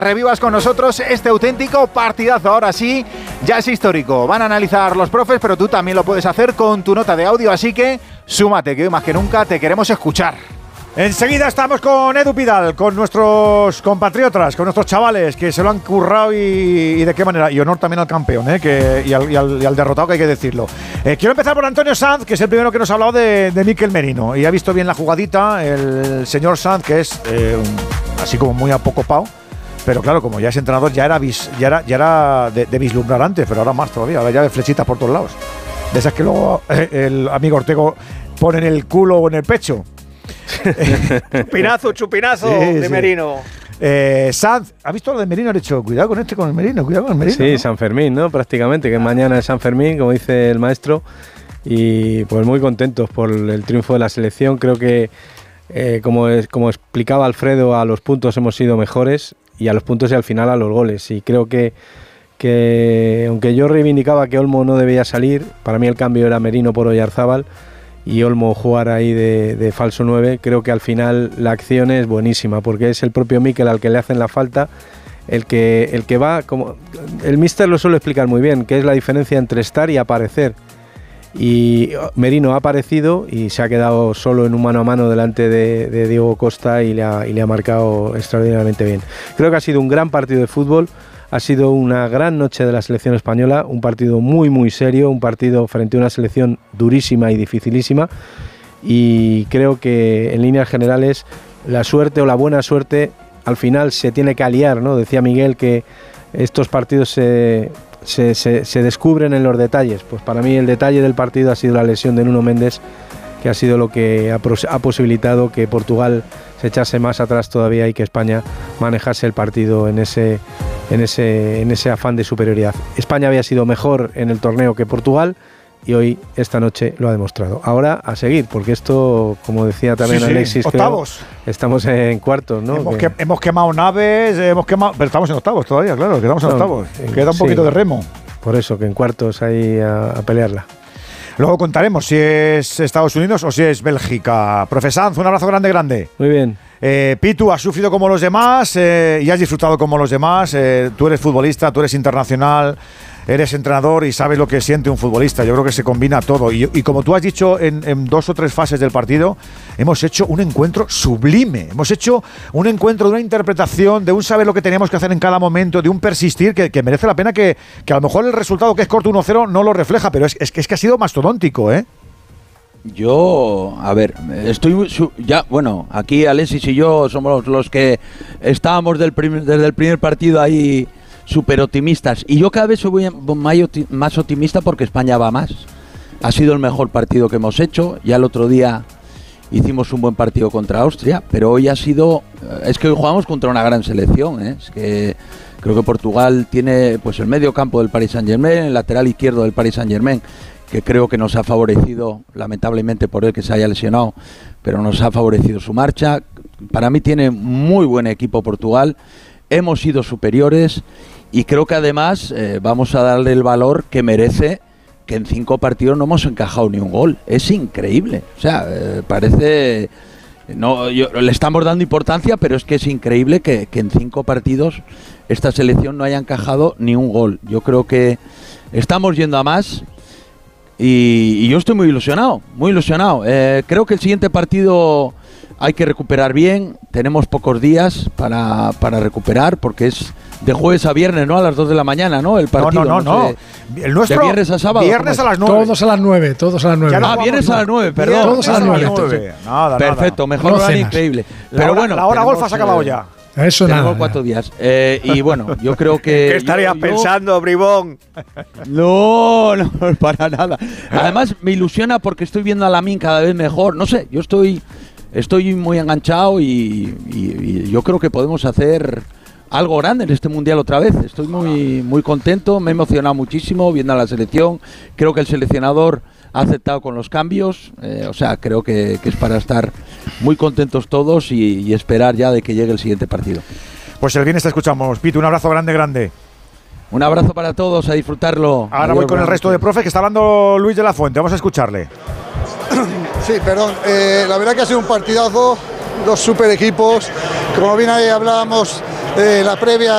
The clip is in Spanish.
Revivas con nosotros este auténtico partidazo. Ahora sí, ya es histórico. Van a analizar los profes, pero tú también lo puedes hacer con tu nota de audio, así que súmate, que hoy más que nunca te queremos escuchar. Enseguida estamos con Edu Pidal, con nuestros compatriotas, con nuestros chavales que se lo han currado y de qué manera. Y honor también al campeón, y al derrotado, que hay que decirlo. Quiero empezar por Antonio Sanz, que es el primero que nos ha hablado de Mikel Merino. Y ha visto bien la jugadita el señor Sanz, que es así como muy apocopado. Pero claro, como ya es entrenador, ya era de vislumbrar antes, pero ahora más todavía. Ahora ya de flechitas por todos lados. De esas que luego el amigo Ortego pone en el culo o en el pecho. Chupinazo sí, de Merino. Sanz, ¿ha visto lo de Merino? Ha dicho, cuidado con el Merino, Sí, ¿no? San Fermín, ¿no? Prácticamente, que mañana es San Fermín, como dice el maestro. Y pues muy contentos por el triunfo de la selección. Creo que, como explicaba Alfredo, a los puntos hemos sido mejores y a los puntos y al final a los goles. Y creo que aunque yo reivindicaba que Olmo no debía salir, para mí el cambio era Merino por Oyarzábal y Olmo jugar ahí de falso 9, creo que al final la acción es buenísima, porque es el propio Mikel al que le hacen la falta, el que va, como el míster lo suele explicar muy bien, que es la diferencia entre estar y aparecer. Y Merino ha aparecido y se ha quedado solo en un mano a mano delante de Diego Costa y le ha marcado extraordinariamente bien. Creo que ha sido un gran partido de fútbol. Ha sido una gran noche de la selección española, un partido muy muy serio, un partido frente a una selección durísima y dificilísima, y creo que en líneas generales la suerte o la buena suerte al final se tiene que aliar, ¿no? Decía Miguel que estos partidos se descubren en los detalles. Pues para mí el detalle del partido ha sido la lesión de Nuno Méndez, que ha sido lo que ha posibilitado que Portugal se echase más atrás todavía y que España manejase el partido en ese afán de superioridad. España había sido mejor en el torneo que Portugal y hoy, esta noche, lo ha demostrado. Ahora a seguir, porque esto, como decía también Alexis, octavos. Creo, estamos en cuartos, ¿no? Hemos quemado naves, pero estamos en octavos todavía, claro, quedamos en octavos. Queda un poquito de remo. Por eso, que en cuartos ahí a pelearla. Luego contaremos si es Estados Unidos o si es Bélgica. Profe Sanz, un abrazo grande. Muy bien. Pitu, has sufrido como los demás y has disfrutado como los demás. Tú eres futbolista, tú eres internacional, eres entrenador y sabes lo que siente un futbolista. Yo creo que se combina todo. Y como tú has dicho en 2 o 3 fases del partido, hemos hecho un encuentro sublime. Hemos hecho un encuentro de una interpretación, de un saber lo que teníamos que hacer en cada momento, de un persistir que merece la pena, que a lo mejor el resultado, que es corto 1-0, no lo refleja, pero es que ha sido mastodóntico, ¿eh? Yo, a ver, aquí Alexis y yo somos los que estábamos desde el primer partido ahí súper optimistas, y yo cada vez soy más optimista porque España va más. Ha sido el mejor partido que hemos hecho. Ya el otro día hicimos un buen partido contra Austria, pero hoy es que hoy jugamos contra una gran selección, ¿eh? Es que creo que Portugal tiene pues el medio campo del Paris Saint-Germain, el lateral izquierdo del Paris Saint-Germain, que creo que nos ha favorecido, lamentablemente por él que se haya lesionado, pero nos ha favorecido su marcha. Para mí tiene muy buen equipo Portugal, hemos sido superiores y creo que además vamos a darle el valor que merece, que en 5 partidos no hemos encajado ni un gol. Es increíble, o sea, parece... le estamos dando importancia, pero es que es increíble que en 5 partidos esta selección no haya encajado ni un gol. Yo creo que estamos yendo a más. Y yo estoy muy ilusionado, creo que el siguiente partido hay que recuperar bien. Tenemos pocos días para recuperar, porque es de jueves a viernes, ¿no? A las 2 de la mañana, ¿no? El partido. No. El nuestro, de viernes a sábado. Viernes a las 9. Todos a las 9. Viernes a las 9, perdón. Todos a las 9. Nada. Perfecto, mejor horario increíble. Pero bueno, la hora golf ha acabado ya. Eso tenemos 4 días. Y bueno, yo creo que... ¿Qué estarías pensando, bribón? No, para nada. Además, me ilusiona porque estoy viendo a Lamine cada vez mejor. No sé, yo estoy muy enganchado y yo creo que podemos hacer algo grande en este Mundial otra vez. Estoy muy, muy contento, me he emocionado muchísimo viendo a la selección. Creo que el seleccionador ha aceptado con los cambios, o sea, creo que es para estar muy contentos todos y esperar ya de que llegue el siguiente partido. Pues el viernes te escuchamos, Pitu, un abrazo grande. Un abrazo para todos, a disfrutarlo. Ahora adiós, voy con el resto de profes, que está hablando Luis de la Fuente, vamos a escucharle. Sí, perdón, la verdad que ha sido un partidazo, 2 super equipos, como bien ahí hablábamos, la previa